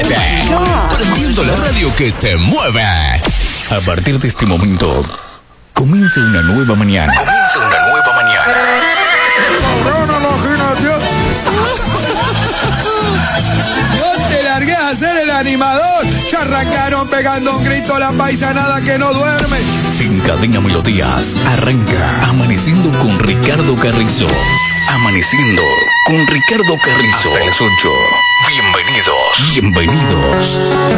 Prendiendo la radio que te mueve. A partir de este momento, comienza una nueva mañana. No te largues a ser el animador. Ya arrancaron pegando un grito la paisanada que no duerme. En Cadena Melodías arranca Amaneciendo con Ricardo Carrizo. Amaneciendo con Ricardo Carrizo. Hasta las 8. Bienvenidos.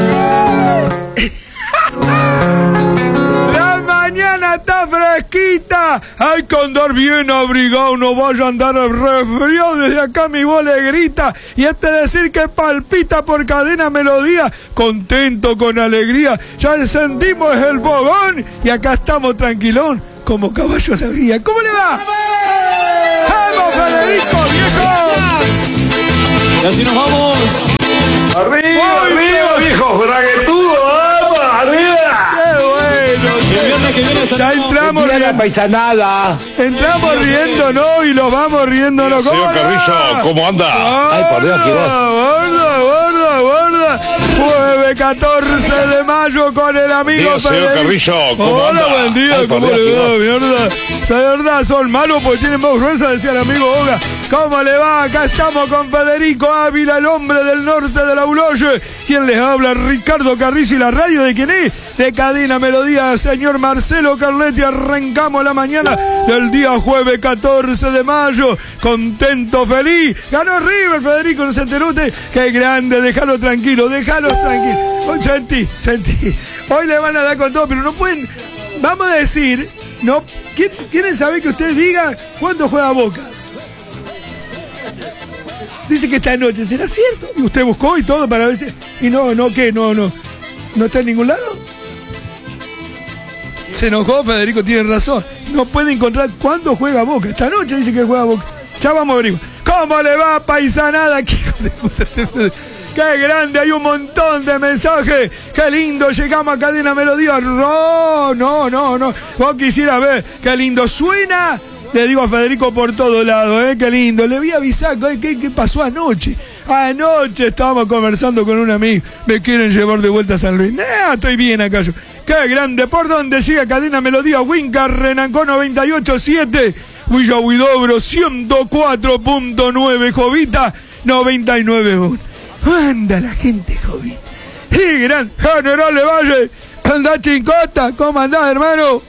La mañana está fresquita. Hay que andar bien abrigado. No vaya a andar resfriado. Desde acá mi voz le grita. Y decir que palpita por Cadena Melodía. Contento, con alegría. Ya sentimos el fogón. Y acá estamos tranquilón. Como caballo en la vía. ¿Cómo le va? ¡Vamos, Federico, viejo! Y así nos vamos. Arriba, viejo braguetudo, vamos, arriba. ¡Qué bueno! El viernes que viene Ya entramos La paisanada. Entramos riéndonos y los vamos riéndonos. ¿Cómo Señor Carrillo, ¿cómo anda? Ay, por Dios, que Gorda. Jueves 14 de mayo con el amigo Dios, señor Carrillo, ¿cómo anda? Hola, buen día, Ay, ¿cómo por Dios, le va, mierda? De verdad, son malos porque tienen voz gruesa, decía el amigo Oga. ¿Cómo le va? Acá estamos con Federico Ávila, el hombre del norte de la Uloye. ¿Quién les habla? Ricardo Carrizo. ¿Y la radio de quién es? De Cadena Melodía, señor Marcelo Carletti. Arrancamos la mañana del día jueves 14 de mayo. Contento, feliz. Ganó River, Federico, no se enteró usted. Qué grande, déjalo tranquilo, déjalos tranquilos. Sentí. Hoy le van a dar con todo, pero no pueden. Vamos a decir, no. ¿Quieren saber que usted diga cuándo juega Boca? Dice que esta noche, ¿será cierto? Y usted buscó y todo para ver si. Y no está en ningún lado. Se enojó, Federico tiene razón. No puede encontrar cuándo juega Boca. Esta noche dice que juega Boca. Ya vamos a averiguar. ¿Cómo le va, paisanada? ¿Qué hijo de puta se me... ¡Qué grande! Hay un montón de mensajes. ¡Qué lindo! Llegamos a Cadena Melodía. No. Vos quisieras ver. ¡Qué lindo! Suena. Le digo a Federico por todos lados, ¡qué lindo! Le voy a avisar, ¿qué pasó anoche? Anoche estábamos conversando con un amigo. Me quieren llevar de vuelta a San Luis. Estoy bien acá yo. ¡Qué grande! ¿Por dónde llega Cadena Melodía? Winca, Renancó 98.7. Villa Huidobro 104.9. Jovita 99.1. Anda la gente, Jovita. ¡Qué grande! General de Valle. Anda, Chincota. ¿Cómo andás, hermano?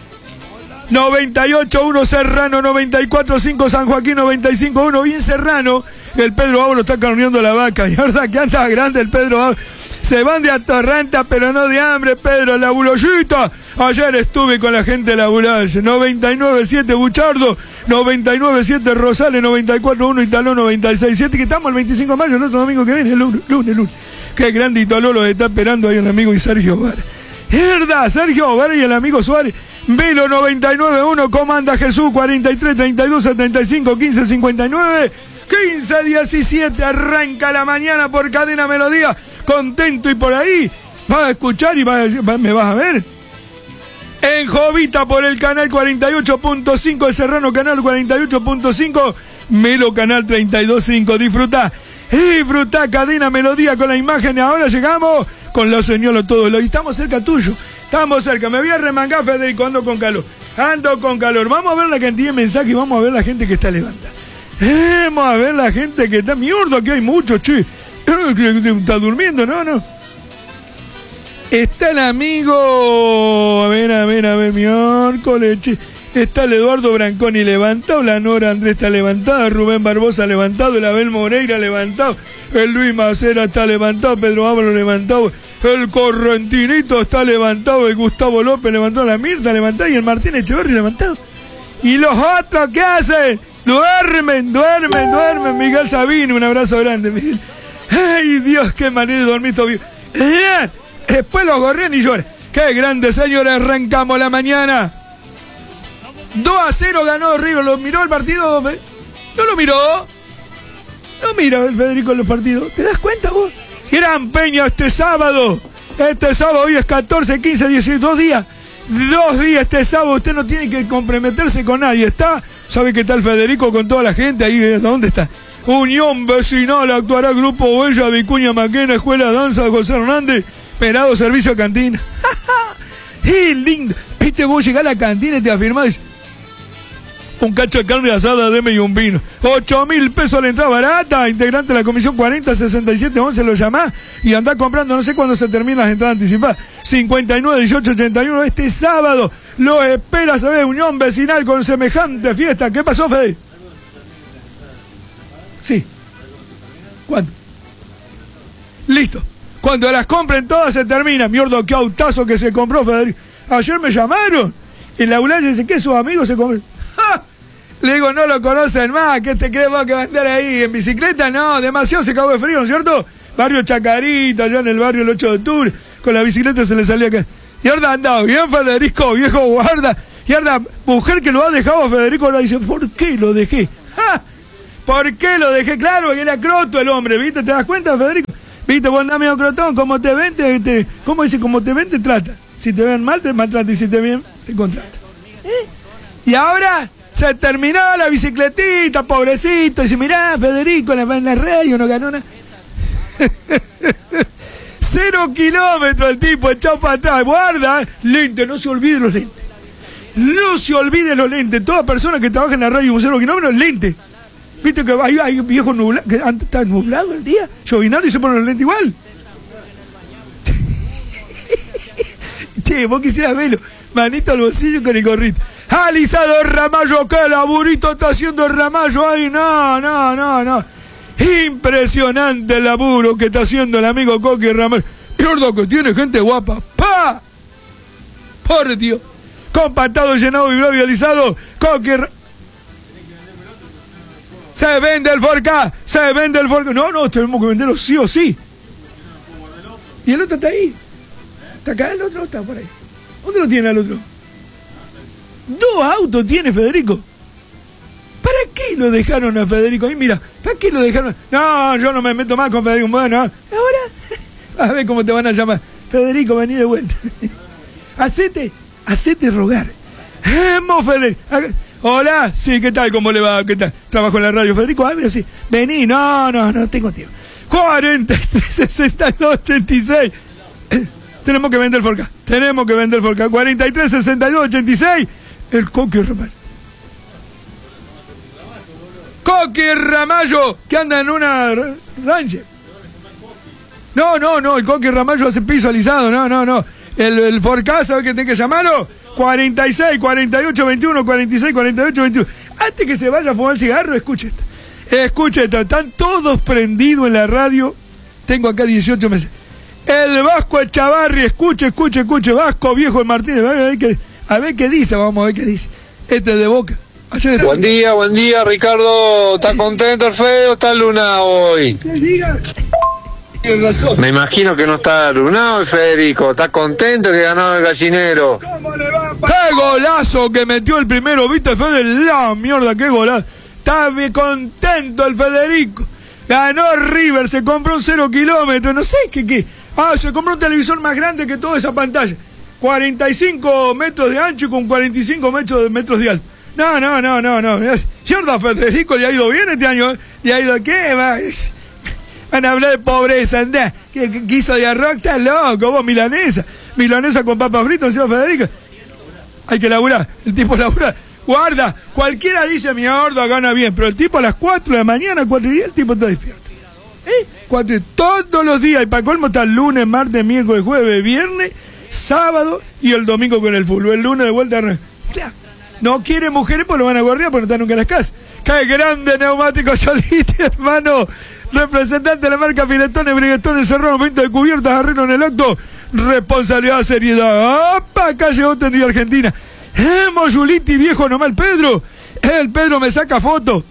98.1 Serrano, 94.5 San Joaquín, 95.1 bien Serrano. El Pedro Ábolo está carneando la vaca. Y verdad que anda grande el Pedro Ábolo. Se van de atorranta, pero no de hambre, Pedro. La bulollita. Ayer estuve con la gente de la Bulalle. 99.7 Buchardo, 99.7 Rosales, 94.1 Italó, 96.7. Que estamos el 25 de mayo, el otro domingo que viene, el lunes. Qué grande Italó los está esperando ahí el amigo y Sergio Vara. Es verdad, Sergio Vara y el amigo Suárez. Velo 99.1, comanda Jesús 43 32 75 15 59 15 17. Arranca la mañana por Cadena Melodía. Contento y por ahí vas a escuchar y me vas a ver. En Jovita por el canal 48.5, el Serrano canal 48.5, Melo canal 32.5. Disfrutá Cadena Melodía con la imagen. Ahora llegamos con la señora todo lo. Y estamos cerca tuyo. Estamos cerca, me voy a remangar, Federico, ando con calor. Vamos a ver la cantidad de mensajes y vamos a ver la gente que está levantada. Vamos a ver la gente que está... Mierda, aquí hay mucho, che. Está durmiendo, no. Está el amigo... A ver, miércoles, che. Está el Eduardo Branconi levantado, la Nora Andrés está levantada, Rubén Barbosa levantado, el Abel Moreira levantado, el Luis Macera está levantado, Pedro Ábalo levantado, el Correntinito está levantado, el Gustavo López levantado, la Mirta levantada y el Martín Echeverri levantado. ¿Y los otros qué hacen? Duermen, Miguel Sabino, un abrazo grande, Miguel. Ay, Dios, qué manera de dormir todo bien. Después los gorrían y lloran. Qué grande, señores, arrancamos la mañana. 2-0 ganó River. ¿Lo miró el partido? ¿No lo miró? No mira el Federico en los partidos. ¿Te das cuenta vos? Gran Peña este sábado. Hoy es 14, 15, 16, 2 días. 2 días este sábado. Usted no tiene que comprometerse con nadie. ¿Sabe que está el Federico con toda la gente ahí? ¿Dónde está? Unión Vecinal actuará Grupo Bella, Vicuña Maquena, Escuela de Danza de José Hernández, Pelado Servicio Cantina. ¡Qué lindo! Viste, vos llegás a la cantina y te afirmás un cacho de carne asada, deme y un vino. 8.000 pesos la entrada barata. Integrante de la comisión 406711, lo llamás y andá comprando. No sé cuándo se terminan las entradas anticipadas. 59 18 81. Este sábado lo espera, ¿sabes? Unión Vecinal con semejante fiesta. ¿Qué pasó, Fede? Sí. ¿Cuándo? Listo. Cuando las compren todas se termina. Mierda, qué autazo que se compró, Federico. Ayer me llamaron. El Aulán dice que sus amigos se compran. ¡Ja! Le digo, no lo conocen más. ¿Qué te crees vos que va a andar ahí? ¿En bicicleta? No, demasiado se cagó de frío, ¿no es cierto? Barrio Chacarita, allá en el barrio el 8 de octubre. Con la bicicleta se le salía acá. Y ahora andaba bien, Federico, viejo guarda. Y ahora, mujer que lo ha dejado, Federico ahora dice, ¿por qué lo dejé? ¡Ja! ¿Por qué lo dejé? Claro, que era croto el hombre, ¿viste? ¿Te das cuenta, Federico? ¿Viste? Vos andás medio crotón, como te ven, ¿cómo dice? Como te ven, te trata. Si te ven mal, te maltrata. Y si te ven bien, te contrata. Y ahora se terminaba la bicicletita, pobrecito. Y dice, mirá, Federico, en la radio no ganó nada. 0 kilómetros el tipo, echado para atrás. Guarda, lente, no se olvide los lentes. No se olvide los lentes. Toda persona que trabaja en la radio un 0 kilómetros, lente. ¿Viste que hay viejos nublados, que está nublado el día, llovinando y se ponen los lentes igual? Che, vos quisieras verlo. Manito al bolsillo con el gorrito. Alisado Ramallo, qué laburito está haciendo Ramallo ahí. No. Impresionante el laburo que está haciendo el amigo Coqui Ramallo. Mierda que tiene gente guapa. ¡Pa! Por Dios. Compactado, llenado, vibrado y alisado. Coqui Se vende el Forca. No, tenemos que venderlo sí o sí. Y el otro está ahí. Está acá, el otro está por ahí. ¿Dónde lo tiene el otro? 2 autos tiene Federico. ¿Para qué lo dejaron a Federico ahí? Mira, ¿para qué lo dejaron? No, yo no me meto más con Federico. Bueno, ahora, a ver cómo te van a llamar. Federico, vení de vuelta. Hacete rogar. Federico. Hola, sí, ¿qué tal? ¿Cómo le va? ¿Qué tal? Trabajo en la radio, Federico. Ah, sí. Vení, no, tengo tiempo. 43 62 86. Tenemos que vender el Forca. 43 62 86. El Coqui Ramallo, que anda en una Ranger. No, el Coqui Ramallo hace piso alisado. No. El Forca, ¿sabe que tiene que llamarlo? 46 48 21, 46 48 21. Antes que se vaya a fumar el cigarro, escuche esta. Están todos prendidos en la radio. Tengo acá 18 meses. El Vasco Echavarri, escuche, Vasco Viejo de Martínez. A ver qué dice, vamos a ver qué dice. Este de Boca. Buen día, Ricardo. ¿Está contento el Fede o está lunado hoy? ¿Qué diga? Me imagino que no está lunado el Federico. ¿Está contento que ganó el Gallinero? ¿Cómo le va? ¡Qué golazo que metió el primero! ¿Viste, Fede? La mierda, qué golazo. Está bien contento el Federico. Ganó River, se compró un 0 kilómetros, no sé qué. Se compró un televisor más grande que toda esa pantalla. 45 metros de ancho y con 45 metros de alto. No. Mierda, Federico, le ha ido bien este año. ¿Le ha ido qué? Van a hablar de pobreza, andá. ¿Qué quiso de arroz? Está loco, vos, milanesa con papas fritas, señor Federico. Hay que laburar, el tipo labura. Guarda, cualquiera dice mi gordo gana bien, pero el tipo a las 4 de la mañana, 4 y 10, el tipo está despierto. 4 y todos los días, y para colmo está el lunes, martes, miércoles, jueves, viernes, sábado y el domingo con el fútbol. El lunes de vuelta. Claro, no quiere mujeres, pues lo van a guardar porque no están nunca en las casas. ¡Qué grande neumático Soliti, hermano! Representante de la marca Filetones, Briguetones, Serrano, 20 de cubiertas, arreglo en el acto. Responsabilidad, seriedad. ¡Opa! Acá llegó Tendida Argentina. Moyuliti, viejo nomás, Pedro. El Pedro me saca foto.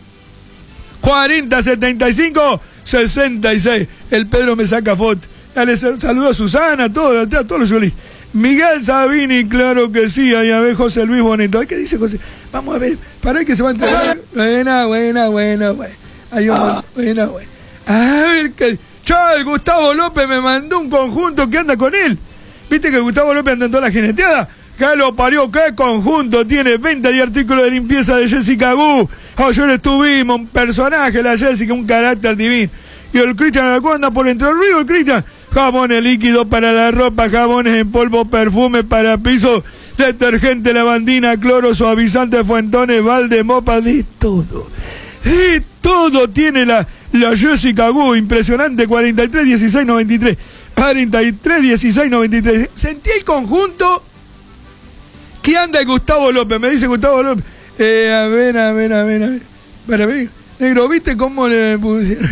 40 75 66. El Pedro me saca foto. Dale saludo a Susana, a todos los Yuli. Miguel Sabini, claro que sí. Ahí a ver José Luis Bonito. ¿Qué dice José? Vamos a ver. Para que se va a enterar. Buena. Buena. A ver qué. El Gustavo López me mandó un conjunto que anda con él. ¿Viste que Gustavo López anda en toda la jineteada? Que lo parió, qué conjunto tiene. Venta de artículos de limpieza de Jessica Gu. Ayer estuvimos, un personaje, la Jessica, un carácter divino. Y el Cristian Alarcón anda por Entre Ríos, el Cristian. Jabones líquidos para la ropa, jabones en polvo, perfume para piso, detergente, lavandina, cloro, suavizante, fuentones, balde, mopa, de todo. De todo tiene la Jessica Gu, impresionante, 43, 16, 93. 43, 16, 93. Sentí el conjunto que anda el Gustavo López, me dice Gustavo López. A ver. Para mí, negro, ¿viste cómo le pusieron?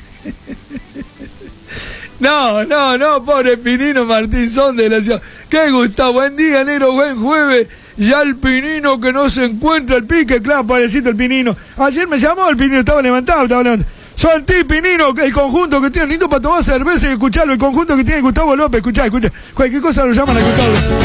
No, pobre Pinino Martín Son de la ciudad. ¿Qué Gustavo? Buen día, negro, buen jueves. Ya el Pinino que no se encuentra, el pique, claro, parecito el Pinino. Ayer me llamó el Pinino, estaba levantado. Soltí, Pinino, el conjunto que tiene lindo para tomar cerveza y escucharlo, el conjunto que tiene Gustavo López, escuchá. Cualquier cosa lo llaman a Gustavo.